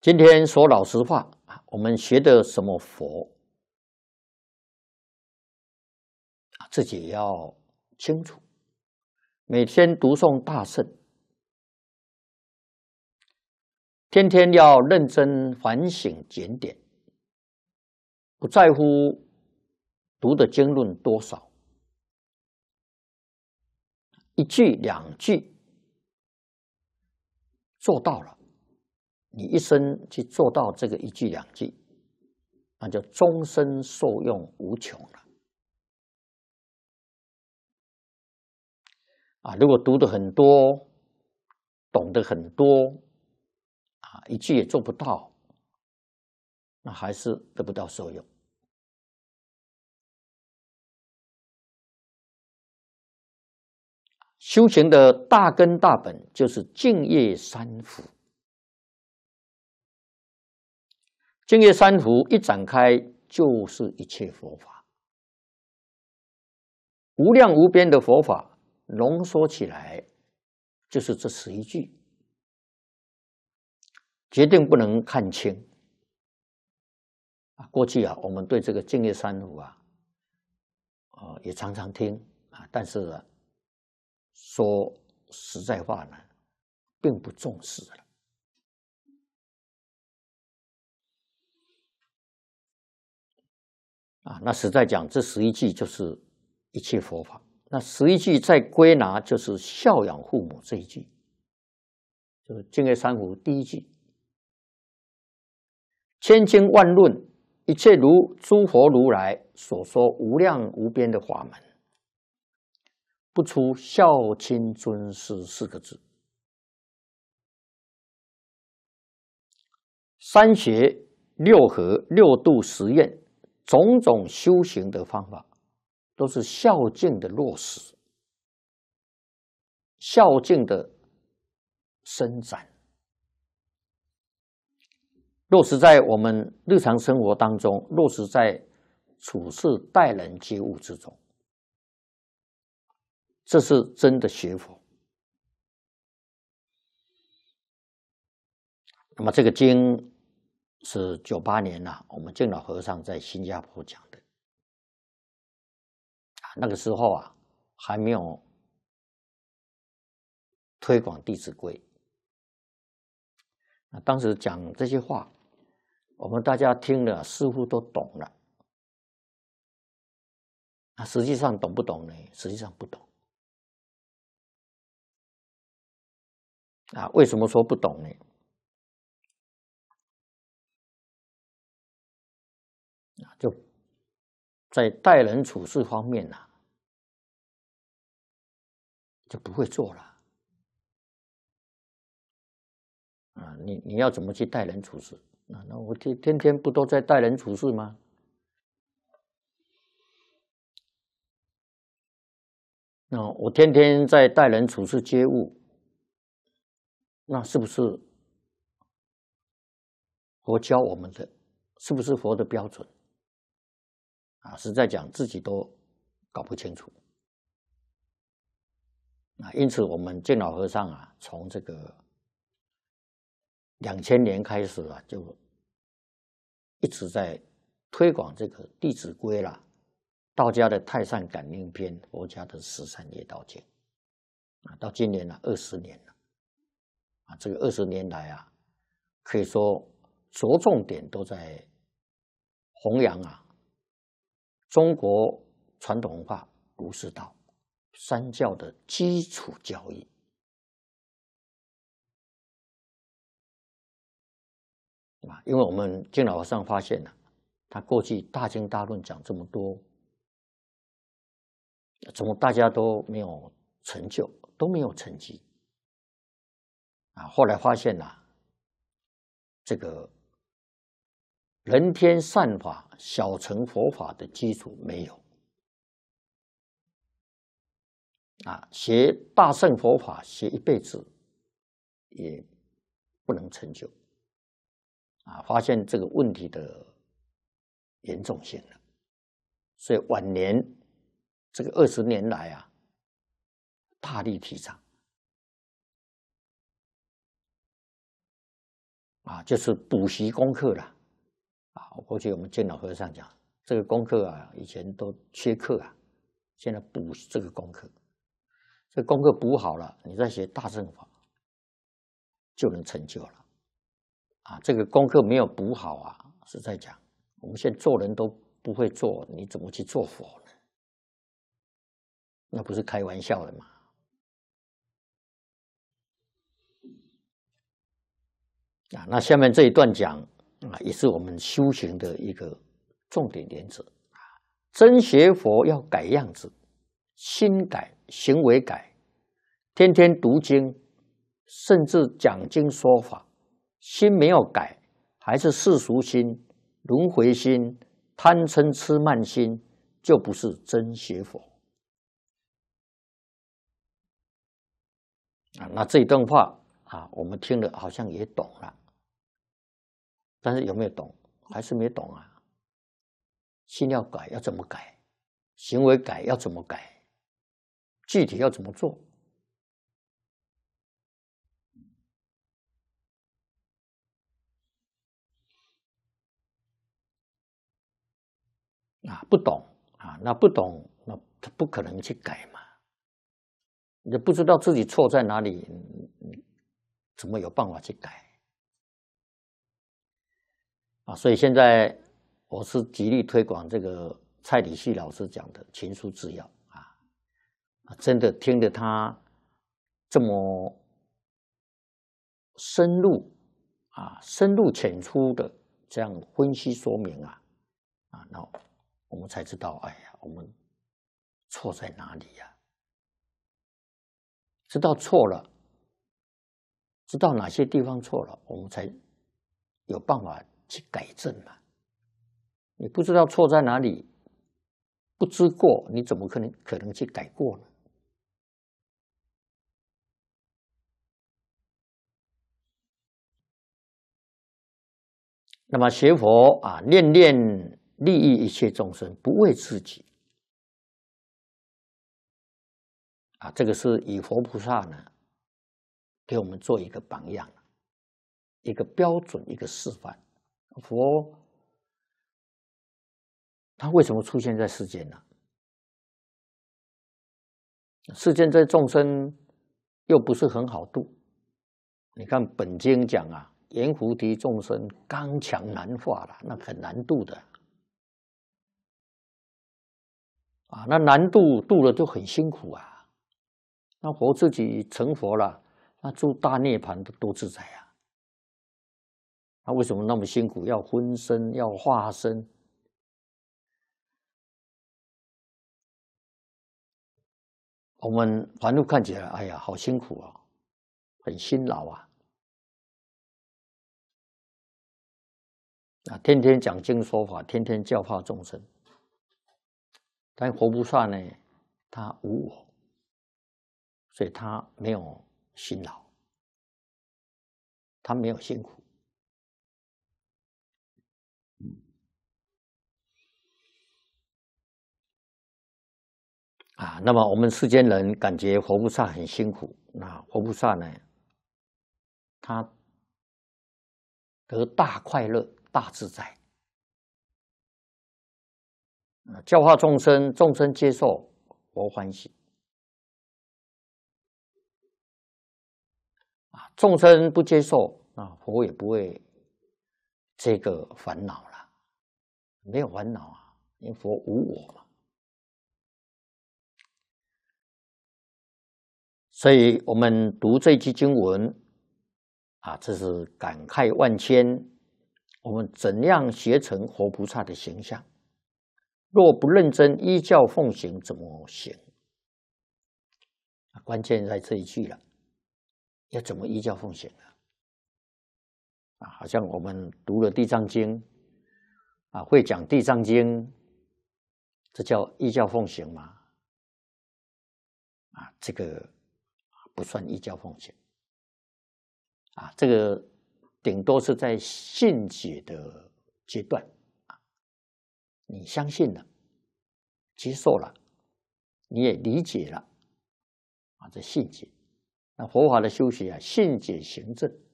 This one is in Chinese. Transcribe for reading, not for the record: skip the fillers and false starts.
今天说老实话，我们学的什么佛，自己也要清楚。每天读诵大圣，天天要认真反省检点，不在乎读的经论多少，一句两句做到了，你一生去做到这个一句两句，那就终身受用无穷了。如果读的很多，懂得很多，一句也做不到，那还是得不到受用。修行的大根大本就是净业三福。净业三福一展开，就是一切佛法，无量无边的佛法，浓缩起来就是这11句，决定不能看轻。过去我们对这个净业三福也常常听但是说实在话呢，并不重视了。那实在讲，这11句就是一切佛法。那11句再归纳，就是孝养父母这一句，就是净业三福第一句。千经万论，一切如诸佛如来所说无量无边的法门，不出孝亲尊师4个字。三学六合六度十愿，种种修行的方法，都是孝敬的落实，孝敬的伸展，落实在我们日常生活当中，落实在处事待人接物之中，这是真的学佛。那么这个经是98年我们净老和尚在新加坡讲的。那个时候还没有推广《弟子规》。当时讲这些话，我们大家听了似乎都懂了。实际上懂不懂呢？实际上不懂。为什么说不懂呢？就在待人处事方面就不会做了。你要怎么去待人处事？那我天天不都在待人处事吗？那我天天在待人处事接物，那是不是佛教我们的？是不是佛的标准？实在讲自己都搞不清楚。因此我们净老和尚从这个2000年开始就一直在推广这个《弟子规》啦，道家的《太上感应篇》，佛家的《13业道经》到今年20年了。这个20年来可以说着重点都在弘扬中国传统文化儒释道三教的基础教义。因为我们净老和尚发现他过去大经大论讲这么多，怎么大家都没有成就，都没有成绩后来发现这个人天善法小乘佛法的基础没有学大乘佛法学一辈子也不能成就发现这个问题的严重性了。所以晚年这个20年来大力提倡就是补习功课啦。过去我们见老和尚讲，这个功课以前都缺课现在补这个功课，这个功课补好了，你再学大乘法就能成就了。这个功课没有补好实在讲，我们现在做人都不会做，你怎么去做佛呢？那不是开玩笑的嘛。那下面这一段讲也是我们修行的一个重点原则。真学佛要改样子，心改，行为改，天天读经，甚至讲经说法，心没有改，还是世俗心、轮回心、贪嗔痴慢心，就不是真学佛。那这一段话我们听了好像也懂了，但是有没有懂？还是没懂心要改，要怎么改？行为改要怎么改？具体要怎么做？不懂那不懂，那他不可能去改嘛。你不知道自己错在哪里，怎么有办法去改？所以现在我是极力推广这个蔡礼旭老师讲的群书治要真的听得他这么深入深入浅出的这样分析说明那我们才知道，我们错在哪里知道错了，知道哪些地方错了，我们才有办法去改正嘛。你不知道错在哪里，不知过，你怎么可能去改过呢？那么学佛念念利益一切众生，不为自己这个是以佛菩萨呢给我们做一个榜样，一个标准，一个示范。佛他为什么出现在世间呢？世间这众生又不是很好度。你看本经讲阎浮提众生刚强难化了，那很难度的那难度了就很辛苦那佛自己成佛了，那住大涅槃的多自在那为什么那么辛苦？要分身，要化身。我们凡夫看起来，哎呀，好辛苦很辛劳天天讲经说法，天天教化众生。但佛菩萨呢，他无我，所以他没有辛劳，他没有辛苦。那么我们世间人感觉佛菩萨很辛苦，那佛菩萨呢，他得大快乐、大自在。教化众生，众生接受，佛欢喜。众生不接受，佛也不会这个烦恼了，没有烦恼因为佛无我嘛。所以我们读这句经文这是感慨万千。我们怎样学成佛菩萨的形象？若不认真依教奉行，怎么行？关键在这一句了，要怎么依教奉行好像我们读了《地藏经》会讲《地藏经》，这叫依教奉行吗？这个不算依教奉行这个顶多是在信解的阶段你相信了，接受了，你也理解了这信解。那佛法的修习信解行证